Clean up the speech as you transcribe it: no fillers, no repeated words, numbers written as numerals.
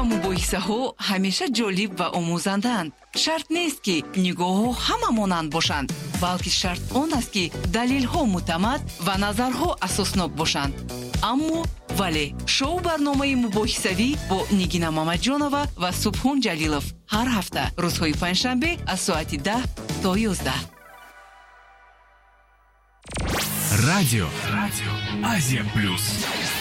ва мубоҳисаҳо ҳамеша ҷолиб ва омӯзанданд. Шарт нест ки нигоҳҳо ҳама монанд бошанд, балки шарт он аст ки далелҳо мутамад ва назарҳо асоснок бошанд. аммо вале шоу барномаи мубоҳисавӣ бо Нигина Мамаҷонова ва Субҳон Ҷалилов ҳар ҳафта рӯзҳои панҷшанбе аз соати 10 то 11. Радио Азия Плюс.